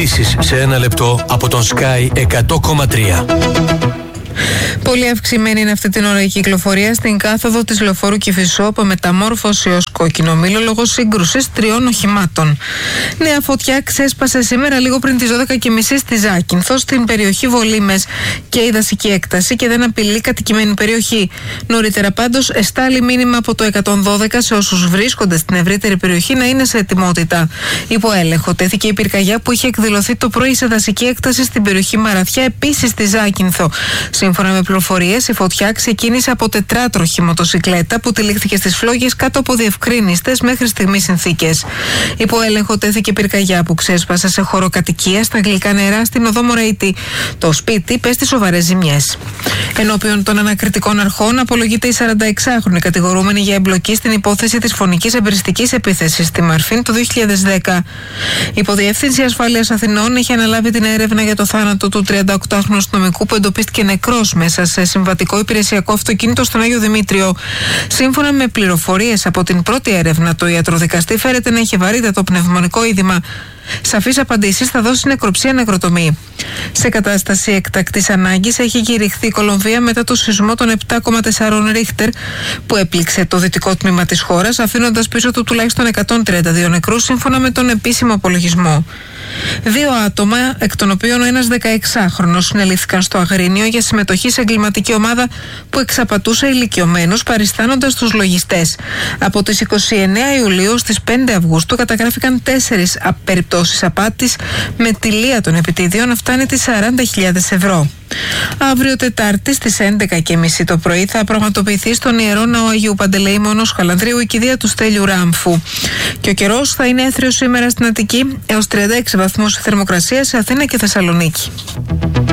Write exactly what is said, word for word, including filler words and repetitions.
ειδήσεις σε ένα λεπτό από τον Sky εκατό κόμμα τρία. Πολύ αυξημένη είναι αυτή την ώρα η κυκλοφορία στην κάθοδο της λεωφορείου Κηφισού από μεταμόρφωση ως κόκκινο μήλο λόγω σύγκρουσης τριών οχημάτων. Νέα φωτιά ξέσπασε σήμερα λίγο πριν τις δώδεκα και μισή στη Ζάκυνθο, στην περιοχή Βολήμες και η δασική έκταση και δεν απειλεί κατοικημένη περιοχή. Νωρίτερα πάντως εστάλει μήνυμα από το εκατόν δώδεκα σε όσους βρίσκονται στην ευρύτερη περιοχή να είναι σε ετοιμότητα. Υπό έλεγχο τέθηκε η πυρκαγιά που είχε εκδηλωθεί το πρωί σε δασική έκταση στην περιοχή Μαραθιά, επίσης στη Ζάκυνθο. Σύμφωνα με πληροφορίες, η φωτιά ξεκίνησε από τετράτροχη μοτοσικλέτα που τυλίχθηκε στις φλόγες κάτω από διευκρίνιστες μέχρι στιγμής συνθήκες. Υπό έλεγχο τέθηκε πυρκαγιά που ξέσπασε σε χώρο κατοικίας στα γλυκά νερά στην οδό Μωραϊτή. Το σπίτι πέστη σοβαρές ζημιές. Ενώπιον των ανακριτικών αρχών απολογείται η σαρανταεξάχρονη κατηγορούμενη για εμπλοκή στην υπόθεση της φωνικής εμπριστικής επίθεσης στη Μαρφίν το δύο χιλιάδες δέκα. Η Υποδιεύθυνση Ασφάλειας Αθηνών έχει αναλάβει την έρευνα για το θάνατο του τριανταοκτάχρονου αστυνομικού που εντοπίστηκε νεκρός μέσα σε συμβατικό υπηρεσιακό αυτοκίνητο στον Άγιο Δημήτριο. Σύμφωνα με πληροφορίες από την πρώτη έρευνα, το ιατροδικαστή φέρεται να έχει βαρύτατο πνευμονικό είδημα. Σαφείς απαντήσεις θα δώσει νεκροψία νεκροτομή. Σε κατάσταση έκτακτης ανάγκης έχει κηρυχθεί η Κολομβία μετά το σεισμό των επτά κόμμα τέσσερα Ρίχτερ που έπληξε το δυτικό τμήμα της χώρας, αφήνοντας πίσω του τουλάχιστον εκατόν τριάντα δύο νεκρούς σύμφωνα με τον επίσημο απολογισμό. Δύο άτομα, εκ των οποίων ο ένας δεκαεξάχρονος, συνελήφθηκαν στο Αγρίνιο για συμμετοχή σε εγκληματική ομάδα που εξαπατούσε ηλικιωμένους παριστάνοντας τους λογιστές. Από τις είκοσι εννέα Ιουλίου στις πέντε Αυγούστου καταγράφηκαν τέσσερις περιπτώσεις απάτης με τιλία των επιτίδιων να φτάνει τις σαράντα χιλιάδες ευρώ. Αύριο Τετάρτη στις έντεκα και μισή το πρωί θα πραγματοποιηθεί στον Ιερό Ναό Αγίου Παντελεήμονος Χαλανδρίου η κηδεία του Στέλιου Ράμφου. Και ο καιρός θα είναι έθριος σήμερα στην Αττική, έως τριάντα έξι βαθμούς θερμοκρασία σε Αθήνα και Θεσσαλονίκη.